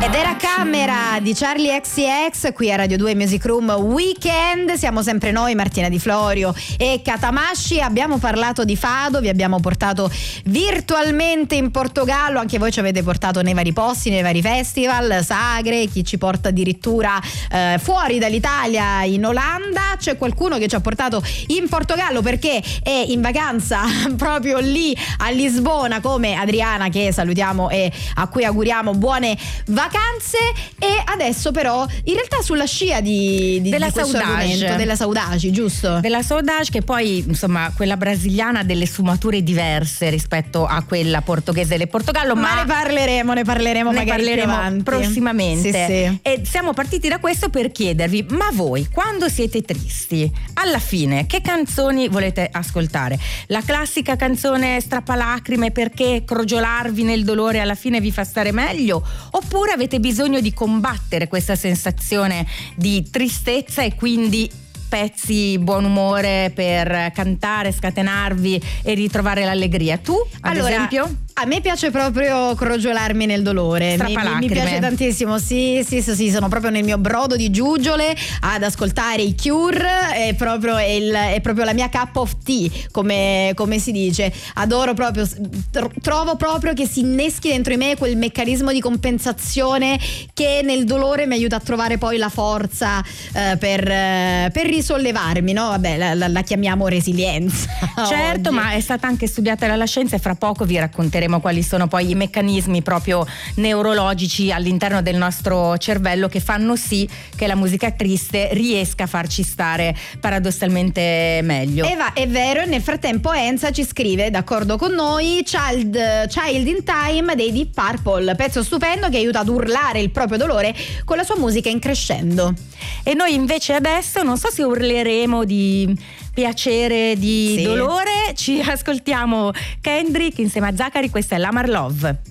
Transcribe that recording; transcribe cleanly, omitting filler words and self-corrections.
Ed era Camera di Charlie XCX qui a Radio 2 Music Room Weekend. Siamo sempre noi, Martina Di Florio e Catamasci. Abbiamo parlato di fado, vi abbiamo portato virtualmente in Portogallo, anche voi ci avete portato nei vari posti, nei vari festival, sagre, chi ci porta addirittura fuori dall'Italia, in Olanda. C'è qualcuno che ci ha portato in Portogallo perché è in vacanza proprio lì a Lisbona, come Adriana, che salutiamo e a cui auguriamo buone vacanze. E adesso però in realtà sulla scia della questo argomento, della saudade, giusto? Della saudade, che poi insomma quella brasiliana ha delle sfumature diverse rispetto a quella portoghese del Portogallo, ma ne parleremo magari più avanti, prossimamente. Sì. E siamo partiti da questo per chiedervi: ma voi quando siete tristi, alla fine che canzoni volete ascoltare? La classica canzone strappalacrime perché crogiolarvi nel dolore alla fine vi fa stare meglio, oppure avete bisogno di combattere questa sensazione di tristezza e quindi pezzi buon umore per cantare, scatenarvi e ritrovare l'allegria? Tu, ad esempio? A me piace proprio crogiolarmi nel dolore, mi piace tantissimo, sì, sono proprio nel mio brodo di giuggiole ad ascoltare i Cure, è proprio la mia cup of tea, come si dice. Adoro proprio, trovo proprio che si inneschi dentro di me quel meccanismo di compensazione che nel dolore mi aiuta a trovare poi la forza per risollevarmi, no? Vabbè, la chiamiamo resilienza. Certo, oggi. Ma è stata anche studiata dalla scienza e fra poco vi racconteremo quali sono poi i meccanismi proprio neurologici all'interno del nostro cervello che fanno sì che la musica triste riesca a farci stare paradossalmente meglio. Eva, è vero. Nel frattempo Enza ci scrive, d'accordo con noi, Child in Time dei Deep Purple, pezzo stupendo che aiuta ad urlare il proprio dolore con la sua musica in crescendo. E noi invece adesso non so se urleremo di piacere, di dolore, ci ascoltiamo Kendrick insieme a Zachary, questa è Lamar Love.